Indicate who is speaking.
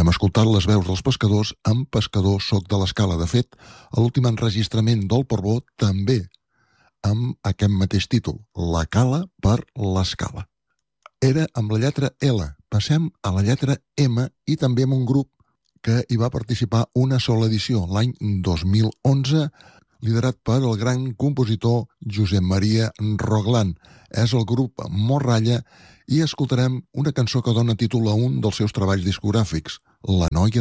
Speaker 1: Hem escoltat les veus dels pescadors amb Pescador soc de l'Escala. De fet, a l'últim enregistrament del Portbó també amb aquest mateix títol, La Cala per l'Escala. Era amb la lletra L. Passem a la lletra M i també amb un grup que hi va participar una sola edició, l'any 2011, liderat per el gran compositor Josep Maria Roglan. És el grup Morralla i escoltarem una cançó que dona títol a un dels seus treballs discogràfics, La noia